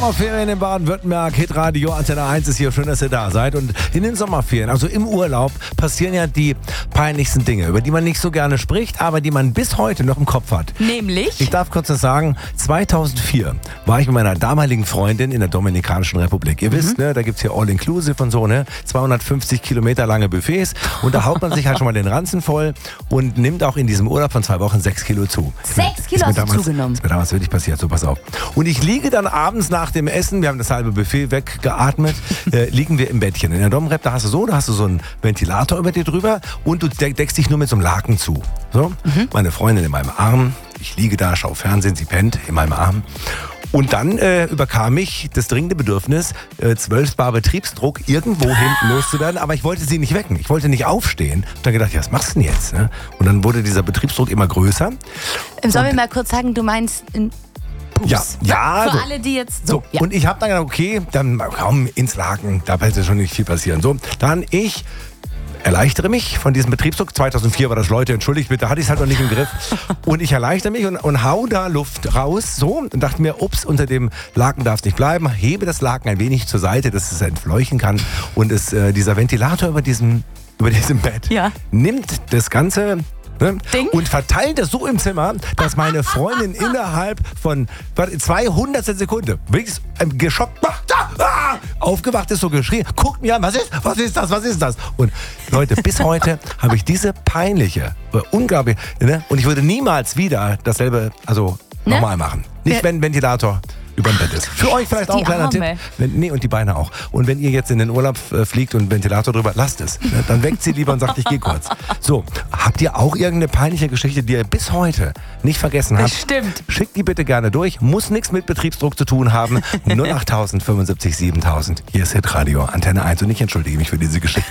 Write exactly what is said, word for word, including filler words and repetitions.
Sommerferien in Baden-Württemberg, Hitradio, Antenne eins ist hier, schön, dass ihr da seid. Und in den Sommerferien, also im Urlaub, passieren ja die peinlichsten Dinge, über die man nicht so gerne spricht, aber die man bis heute noch im Kopf hat. Nämlich? Ich darf kurz was sagen, zweitausendvier war ich mit meiner damaligen Freundin in der Dominikanischen Republik. Ihr mhm. wisst, ne, da gibt's hier All-Inclusive und so, ne, zweihundertfünfzig Kilometer lange Buffets und da haut man sich halt schon mal den Ranzen voll und nimmt auch in diesem Urlaub von zwei Wochen sechs Kilo zu. Sechs Kilo hast du zugenommen? Ist mir damals wirklich passiert, so pass auf. Und ich liege dann abends nach dem Essen, wir haben das halbe Buffet weggeatmet, äh, liegen wir im Bettchen. In der Domrep, da hast du so, da hast du so einen Ventilator über dir drüber und du de- deckst dich nur mit so einem Laken zu. So, mhm. Meine Freundin in meinem Arm, ich liege da, schaue Fernsehen, sie pennt in meinem Arm. Und dann äh, überkam mich das dringende Bedürfnis, äh, zwölf Bar Betriebsdruck irgendwo hinten loszuwerden, aber ich wollte sie nicht wecken, ich wollte nicht aufstehen. Und dann gedacht, ja, was machst du denn jetzt? Ne? Und dann wurde dieser Betriebsdruck immer größer. Sollen wir mal kurz sagen, du meinst... In Ja, ja. Für so. alle, die jetzt so. so. Ja. Und ich habe dann gedacht, okay, dann komm ins Laken, da wird schon nicht viel passieren. So, dann ich erleichtere mich von diesem Betriebsdruck. zweitausendvier war das, Leute, entschuldigt bitte, hatte ich es halt noch nicht im Griff. Und ich erleichtere mich und, und hau da Luft raus, so, und dachte mir, ups, unter dem Laken darf es nicht bleiben. Hebe das Laken ein wenig zur Seite, dass es entfleuchen kann. Und es, äh, dieser Ventilator über diesem, über diesem Bett ja. nimmt das Ganze... Ne? Ding. Und verteilt das so im Zimmer, dass meine Freundin innerhalb von zweihundertstel Sekunde wirklich ähm, geschockt ah, aufgewacht ist, so geschrien, guckt mir an, was ist, was ist das, was ist das? Und Leute, bis heute habe ich diese peinliche, äh, unglaubliche, ne? Und ich würde niemals wieder dasselbe, also ne? nochmal machen. Nicht, ja. wenn Ventilator über dem Bett ist. Für euch vielleicht auch ein kleiner Arme. Tipp. Wenn, nee, und die Beine auch. Und wenn ihr jetzt in den Urlaub äh, fliegt und Ventilator drüber, lasst es. Ne? Dann weckt sie lieber und sagt, ich gehe kurz. So, habt ihr auch irgendeine peinliche Geschichte, die ihr bis heute nicht vergessen habt? Bestimmt. Schickt die bitte gerne durch. Muss nichts mit Betriebsdruck zu tun haben. null acht tausend fünfundsiebzig siebentausend. Hier ist Hitradio, Antenne eins. Und ich entschuldige mich für diese Geschichte.